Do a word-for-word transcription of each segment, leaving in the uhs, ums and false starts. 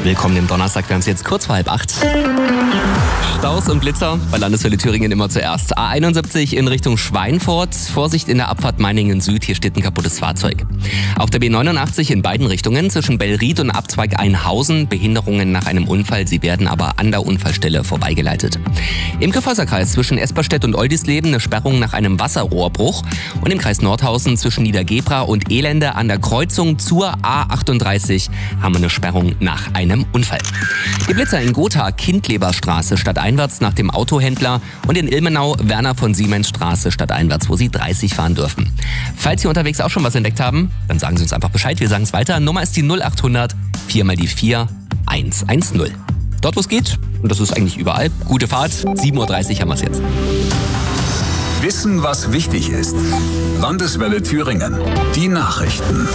Willkommen im Donnerstag, wir haben es jetzt kurz vor halb acht. Staus und Blitzer bei Landeswelle Thüringen immer zuerst. A einundsiebzig in Richtung Schweinfurt. Vorsicht in der Abfahrt Meiningen Süd, hier steht ein kaputtes Fahrzeug. Auf der B neunundachtzig in beiden Richtungen zwischen Bellried und Abzweig Einhausen. Behinderungen nach einem Unfall, sie werden aber an der Unfallstelle vorbeigeleitet. Im Kyffhäuserkreis zwischen Esperstedt und Oldisleben eine Sperrung nach einem Wasserrohrbruch. Und im Kreis Nordhausen zwischen Niedergebra und Elende an der Kreuzung zur A achtunddreißig haben wir eine Sperrung nach einem Unfall. Die Blitzer in Gotha, Kindleberstraße stadteinwärts nach dem Autohändler und in Ilmenau, Werner von Siemens Straße stadteinwärts, wo Sie dreißig fahren dürfen. Falls Sie unterwegs auch schon was entdeckt haben, dann sagen Sie uns einfach Bescheid, wir sagen es weiter. Nummer ist die null achthundert vier mal die vier eins eins null. Dort wo es geht, und das ist eigentlich überall, gute Fahrt, sieben Uhr dreißig haben wir es jetzt. Wissen, was wichtig ist. Landeswelle Thüringen. Die Nachrichten.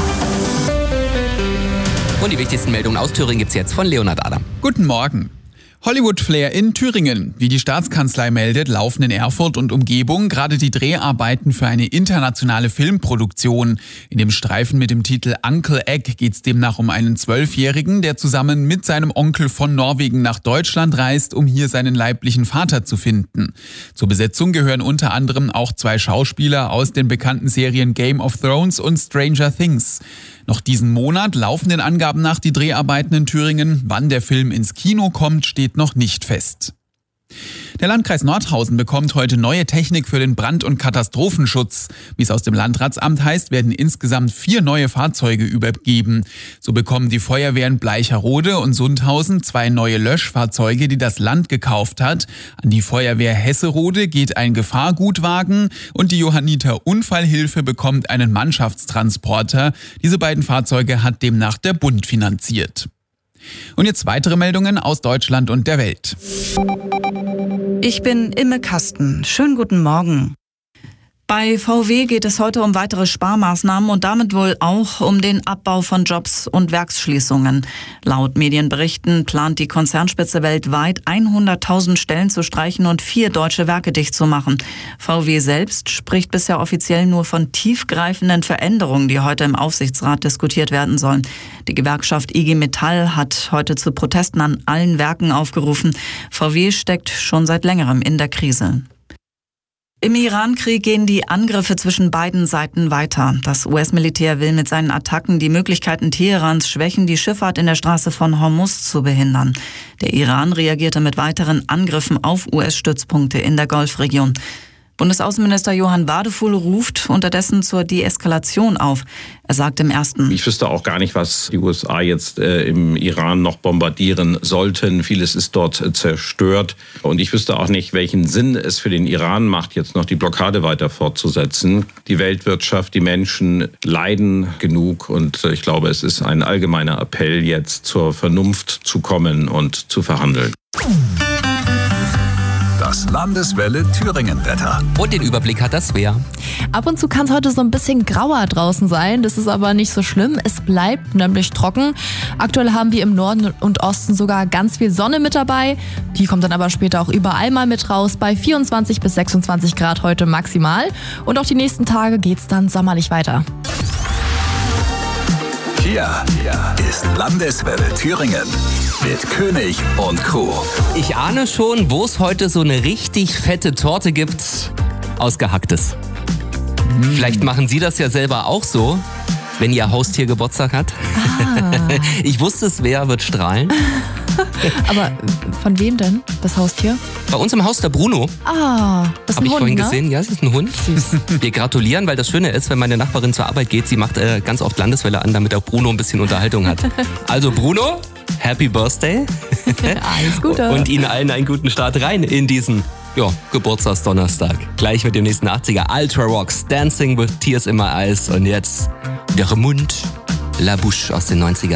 Und die wichtigsten Meldungen aus Thüringen gibt's jetzt von Leonhard Adam. Guten Morgen. Hollywood-Flair in Thüringen. Wie die Staatskanzlei meldet, laufen in Erfurt und Umgebung gerade die Dreharbeiten für eine internationale Filmproduktion. In dem Streifen mit dem Titel Uncle Egg geht es demnach um einen Zwölfjährigen, der zusammen mit seinem Onkel von Norwegen nach Deutschland reist, um hier seinen leiblichen Vater zu finden. Zur Besetzung gehören unter anderem auch zwei Schauspieler aus den bekannten Serien Game of Thrones und Stranger Things. Noch diesen Monat laufen den Angaben nach die Dreharbeiten in Thüringen. Wann der Film ins Kino kommt, steht noch nicht fest. Der Landkreis Nordhausen bekommt heute neue Technik für den Brand- und Katastrophenschutz. Wie es aus dem Landratsamt heißt, werden insgesamt vier neue Fahrzeuge übergeben. So bekommen die Feuerwehren Bleicherode und Sundhausen zwei neue Löschfahrzeuge, die das Land gekauft hat. An die Feuerwehr Hesserode geht ein Gefahrgutwagen und die Johanniter Unfallhilfe bekommt einen Mannschaftstransporter. Diese beiden Fahrzeuge hat demnach der Bund finanziert. Und jetzt weitere Meldungen aus Deutschland und der Welt. Ich bin Imme Kasten. Schönen guten Morgen. Bei V W geht es heute um weitere Sparmaßnahmen und damit wohl auch um den Abbau von Jobs und Werksschließungen. Laut Medienberichten plant die Konzernspitze weltweit hunderttausend Stellen zu streichen und vier deutsche Werke dicht zu machen. V W selbst spricht bisher offiziell nur von tiefgreifenden Veränderungen, die heute im Aufsichtsrat diskutiert werden sollen. Die Gewerkschaft I G Metall hat heute zu Protesten an allen Werken aufgerufen. V W steckt schon seit längerem in der Krise. Im Iran-Krieg gehen die Angriffe zwischen beiden Seiten weiter. Das U S-Militär will mit seinen Attacken die Möglichkeiten Teherans schwächen, die Schifffahrt in der Straße von Hormuz zu behindern. Der Iran reagierte mit weiteren Angriffen auf U S-Stützpunkte in der Golfregion. Bundesaußenminister Johann Wadefuhl ruft unterdessen zur Deeskalation auf. Er sagt im ersten: Ich wüsste auch gar nicht, was die U S A jetzt äh, im Iran noch bombardieren sollten. Vieles ist dort äh, zerstört. Und ich wüsste auch nicht, welchen Sinn es für den Iran macht, jetzt noch die Blockade weiter fortzusetzen. Die Weltwirtschaft, die Menschen leiden genug. Und äh, ich glaube, es ist ein allgemeiner Appell, jetzt zur Vernunft zu kommen und zu verhandeln. Das Landeswelle Thüringen-Wetter. Und den Überblick hat das Wehr. Ab und zu kann es heute so ein bisschen grauer draußen sein. Das ist aber nicht so schlimm. Es bleibt nämlich trocken. Aktuell haben wir im Norden und Osten sogar ganz viel Sonne mit dabei. Die kommt dann aber später auch überall mal mit raus. Bei vierundzwanzig bis sechsundzwanzig Grad heute maximal. Und auch die nächsten Tage geht es dann sommerlich weiter. Hier ist Landeswelle Thüringen mit König und Crew. Ich ahne schon, wo es heute so eine richtig fette Torte gibt aus Gehacktes. Mm. Vielleicht machen Sie das ja selber auch so, wenn Ihr Haustier Geburtstag hat. Ah. Ich wusste es, wer wird strahlen. Aber von wem denn, das Haustier? Bei uns im Haus der Bruno. Ah, das ist Hab ein ich Hund, vorhin ne? gesehen. Ja, es ist ein Hund. Süß. Wir gratulieren, weil das Schöne ist, wenn meine Nachbarin zur Arbeit geht, sie macht äh, ganz oft Landeswelle an, damit auch Bruno ein bisschen Unterhaltung hat. Also Bruno, Happy Birthday. Alles Gute. Und Ihnen allen einen guten Start rein in diesen ja, Geburtstagsdonnerstag. Gleich mit dem nächsten achtziger Ultra Rocks, Dancing with Tears in My Eyes und jetzt der Mund, La Bouche aus den neunzigern.